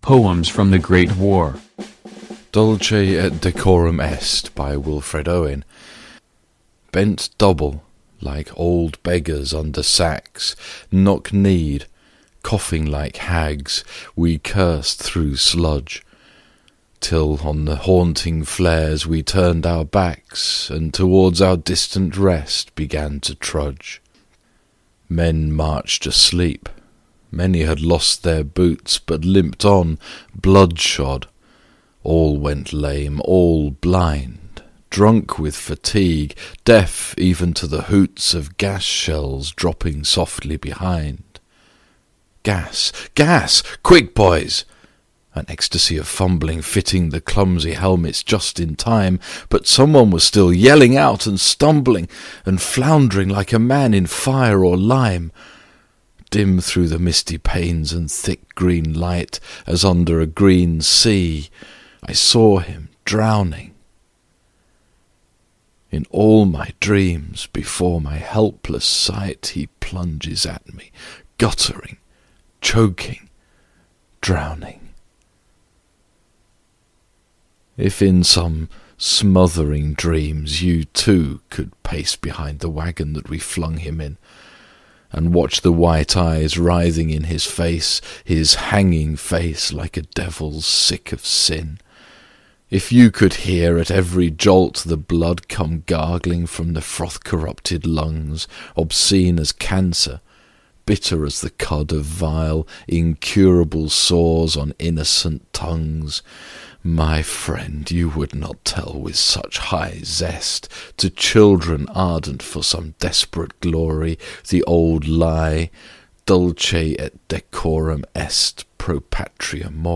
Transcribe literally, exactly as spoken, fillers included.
Poems from the Great War. Dulce et decorum est by Wilfred Owen. Bent double, like old beggars under sacks, knock-kneed, coughing like hags, we cursed through sludge, till on the haunting flares we turned our backs, and towards our distant rest began to trudge. Men marched asleep. Many had lost their boots, but limped on, bloodshod. All went lame, all blind, drunk with fatigue, deaf even to the hoots of gas shells dropping softly behind. Gas! Gas! Quick, boys! An ecstasy of fumbling fitting the clumsy helmets just in time, but someone was still yelling out and stumbling and floundering like a man in fire or lime. Dim through the misty panes and thick green light, as under a green sea, I saw him drowning. In all my dreams, before my helpless sight, he plunges at me, guttering, choking, drowning. If in some smothering dreams you too could pace behind the wagon that we flung him in, and watch the white eyes writhing in his face, his hanging face like a devil's sick of sin, if you could hear at every jolt the blood come gargling from the froth-corrupted lungs, obscene as cancer, bitter as the cud of vile, incurable sores on innocent tongues, my friend, you would not tell with such high zest to children ardent for some desperate glory the old lie, dulce et decorum est pro patria mori.